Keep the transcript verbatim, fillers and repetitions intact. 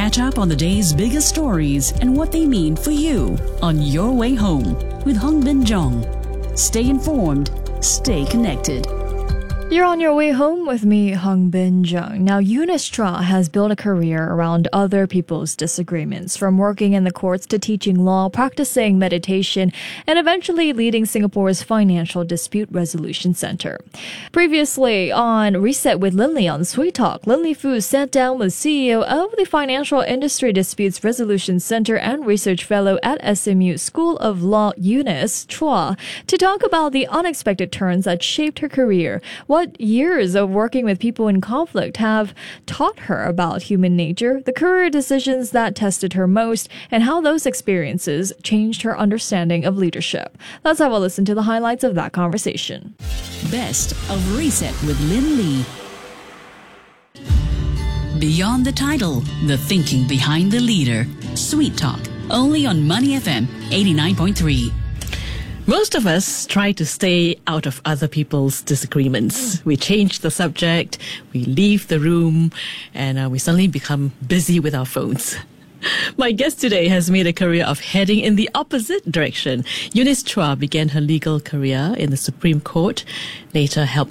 Catch up on the day's biggest stories and what they mean for you on Your Way Home with Hong Bin Jong. Stay informed, stay connected. You're on your way home with me, Hong Bin Jung. Now, Eunice Chua has built a career around other people's disagreements, from working in the courts to teaching law, practicing meditation, and eventually leading Singapore's Financial Dispute Resolution Center. Previously on Reset with Linley on Sweet Talk, Linley Fu sat down with C E O of the Financial Industry Disputes Resolution Center and Research Fellow at S M U School of Law, Eunice Chua, to talk about the unexpected turns that shaped her career. What years of working with people in conflict have taught her about human nature, the career decisions that tested her most, and how those experiences changed her understanding of leadership. Let's have a listen to the highlights of that conversation. Best of Reset with Lin Lee. Beyond the title, the thinking behind the leader. Sweet Talk, only on Money F M eighty-nine point three. Most of us try to stay out of other people's disagreements. We change the subject, we leave the room, and uh, we suddenly become busy with our phones. My guest today has made a career of heading in the opposite direction. Eunice Chua began her legal career in the Supreme Court, later helped